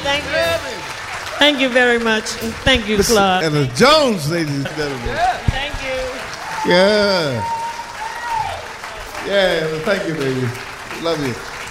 Thank you. Thank you very much. Thank you, Claude. And the Jones, ladies and gentlemen. Thank you. Yeah. Yeah, well, thank you, baby. Love you.